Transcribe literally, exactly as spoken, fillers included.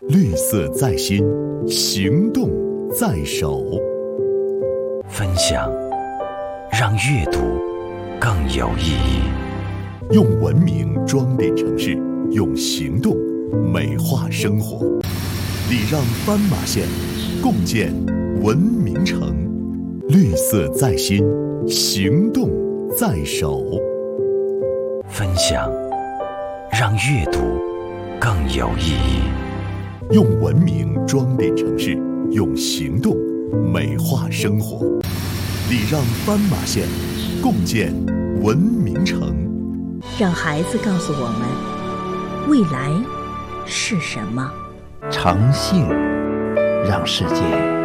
绿色在心，行动在手。 分享，让阅读更有意义。 用文明装点城市，用行动美化生活。礼让斑马线，共建文明城。绿色在心，行动在手。 分享，让阅读更有意义。 用文明装点城市，用行动美化生活。礼让斑马线，共建文明城。 让孩子告诉我们，未来是什么。 诚信让世界